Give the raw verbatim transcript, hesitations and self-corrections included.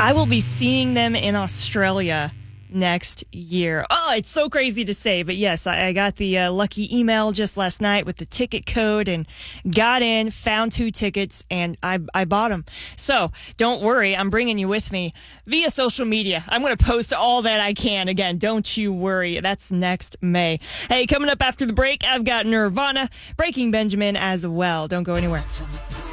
I will be seeing them in Australia next year. Oh, it's so crazy to say, but yes, I, I got the uh, lucky email just last night with the ticket code and got in, found two tickets, and I, I bought them. So don't worry, I'm bringing you with me via social media. I'm going to post all that I can. Again, don't you worry. That's next May. Hey, coming up after the break, I've got Nirvana, Breaking Benjamin as well. Don't go anywhere.